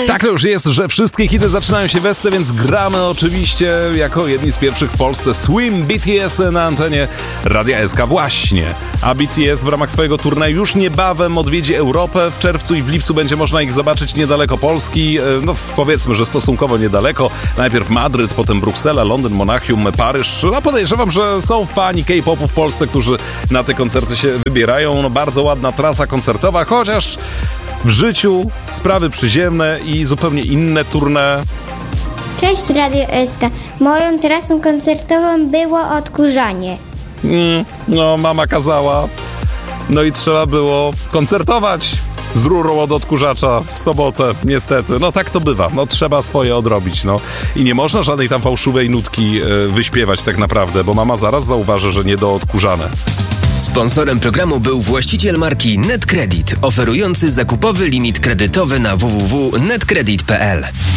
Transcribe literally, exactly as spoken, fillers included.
Tak to już jest, że wszystkie hity zaczynają się w Esce, więc gramy oczywiście jako jedni z pierwszych w Polsce Swim B T S na antenie Radia S K właśnie. A B T S w ramach swojego turnieju już niebawem odwiedzi Europę. W czerwcu i w lipcu będzie można ich zobaczyć niedaleko Polski. No powiedzmy, że stosunkowo niedaleko. Najpierw Madryt, potem Bruksela, Londyn, Monachium, Paryż. No podejrzewam, że są fani K-popu w Polsce, którzy na te koncerty się wybierają. No bardzo ładna trasa koncertowa, chociaż w życiu sprawy przyziemne i zupełnie inne tournée. Cześć Radio S K. Moją trasą koncertową było odkurzanie. Mm, no, mama kazała. No i trzeba było koncertować z rurą od odkurzacza w sobotę, niestety. No tak to bywa. No trzeba swoje odrobić, no. I nie można żadnej tam fałszywej nutki y, wyśpiewać tak naprawdę, bo mama zaraz zauważy, że nie do odkurzane. Sponsorem programu był właściciel marki NetCredit, oferujący zakupowy limit kredytowy na w w w kropka netcredit kropka p l.